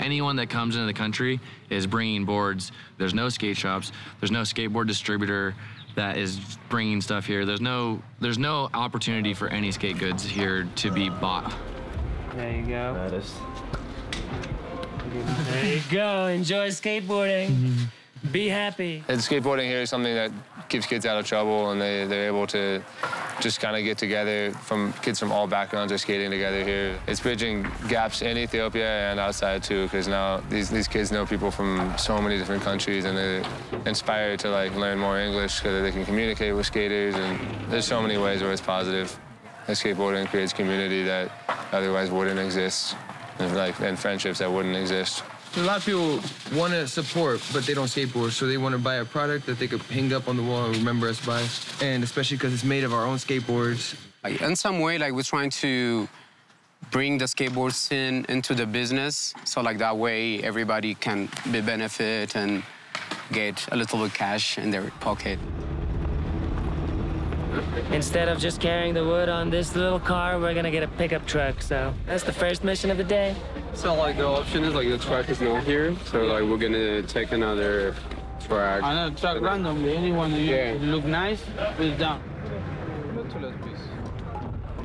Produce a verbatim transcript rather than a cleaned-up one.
anyone that comes into the country is bringing boards. There's no skate shops. There's no skateboard distributor that is bringing stuff here. There's no, there's no opportunity for any skate goods here to be bought. There you go. That is. There you go. Enjoy skateboarding. Mm-hmm. Be happy. And skateboarding here is something that keeps kids out of trouble, and they, they're able to just kind of get together. From kids from all backgrounds are skating together here. It's bridging gaps in Ethiopia and outside too, because now these, these kids know people from so many different countries, and they're inspired to like learn more English because they can communicate with skaters, and there's so many ways where it's positive. And skateboarding creates community that otherwise wouldn't exist, and, like, and friendships that wouldn't exist. A lot of people want to support, but they don't skateboard, so they want to buy a product that they could hang up on the wall and remember us by. And especially because it's made of our own skateboards. Like, in some way, like, we're trying to bring the skateboard scene into the business, so like that way everybody can be benefit and get a little bit cash in their pocket. Instead of just carrying the wood on this little car, we're gonna get a pickup truck. So that's the first mission of the day. So like the option is like the truck is not here, so like we're gonna take another truck. Another truck randomly. Anyone that yeah. look nice is down.